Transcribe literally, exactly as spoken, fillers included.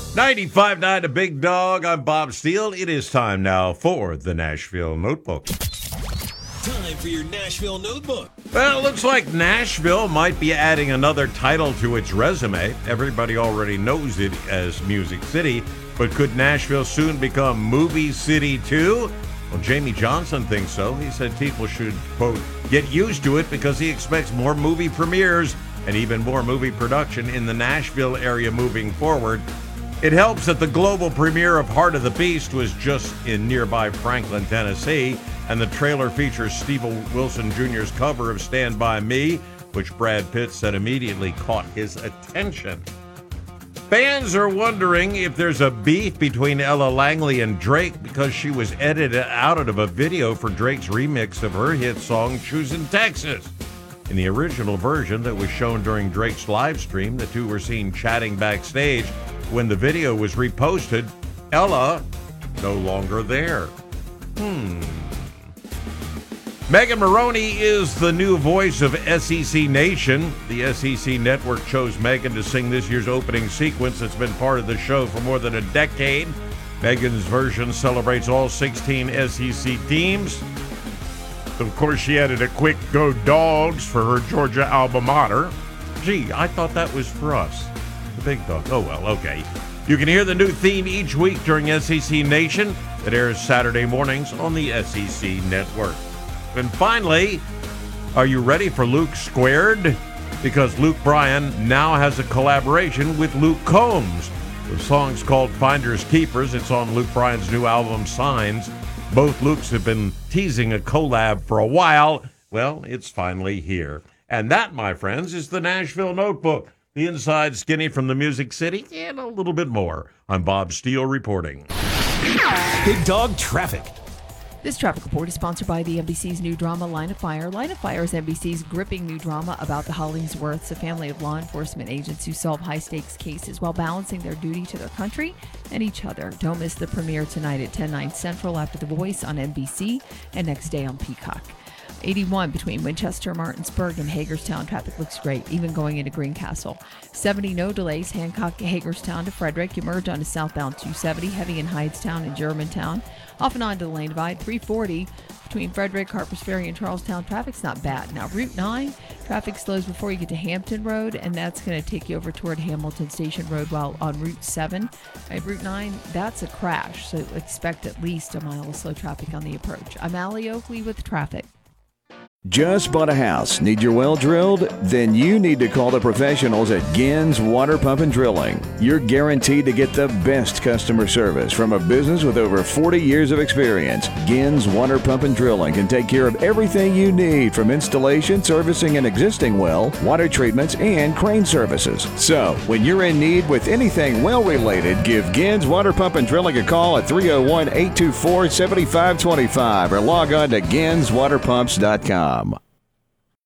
ninety-five point nine The Big Dog. I'm Bob Steele. It is time now for the Nashville Notebook. Time for your Nashville Notebook. Well, it looks like Nashville might be adding another title to its resume. Everybody already knows it as Music City, but could Nashville soon become Movie City too? Well, Jamie Johnson thinks so. He said people should, quote, get used to it because he expects more movie premieres and even more movie production in the Nashville area moving forward. It helps that the global premiere of Heart of the Beast was just in nearby Franklin, Tennessee, and the trailer features Steve Wilson Junior's cover of Stand By Me, which Brad Pitt said immediately caught his attention. Fans are wondering if there's a beef between Ella Langley and Drake because she was edited out of a video for Drake's remix of her hit song, Choosing Texas. In the original version that was shown during Drake's live stream, the two were seen chatting backstage. When the video was reposted, Ella no longer there. Hmm. Megan Maroney is the new voice of S E C Nation. The S E C network chose Megan to sing this year's opening sequence that's been part of the show for more than a decade. Megan's version celebrates all sixteen S E C teams. Of course, she added a quick "Go Dogs" for her Georgia alma mater. Gee, I thought that was for us. The Big Dog. Oh, well, okay. You can hear the new theme each week during S E C Nation. It airs Saturday mornings on the S E C network. And finally, are you ready for Luke Squared? Because Luke Bryan now has a collaboration with Luke Combs. The song's called Finders Keepers. It's on Luke Bryan's new album, Signs. Both Lukes have been teasing a collab for a while. Well, it's finally here. And that, my friends, is the Nashville Notebook. The inside skinny from the Music City, and a little bit more. I'm Bob Steele reporting. Big Dog Traffic. This traffic report is sponsored by the N B C's new drama, Line of Fire. Line of Fire is N B C's gripping new drama about the Hollingsworths, a family of law enforcement agents who solve high-stakes cases while balancing their duty to their country and each other. Don't miss the premiere tonight at ten, nine Central after The Voice on N B C and next day on Peacock. eighty-one between Winchester, Martinsburg, and Hagerstown. Traffic looks great, even going into Greencastle. seventy, no delays. Hancock, Hagerstown to Frederick. You merge onto southbound two seventy, heavy in Hydestown and Germantown. Off and on to the lane divide. three forty between Frederick, Harpers Ferry, and Charlestown. Traffic's not bad. Now, Route nine, traffic slows before you get to Hampton Road, and that's going to take you over toward Hamilton Station Road, while on Route seven. At Route nine, that's a crash, so expect at least a mile of slow traffic on the approach. I'm Allie Oakley with traffic. Just bought a house? Need your well drilled? Then you need to call the professionals at Gins Water Pump and Drilling. You're guaranteed to get the best customer service from a business with over forty years of experience. Gins Water Pump and Drilling can take care of everything you need, from installation, servicing an existing well, water treatments, and crane services. So, when you're in need with anything well related, give Gins Water Pump and Drilling a call at three oh one, eight two four, seven five two five or log on to gins water pumps dot com.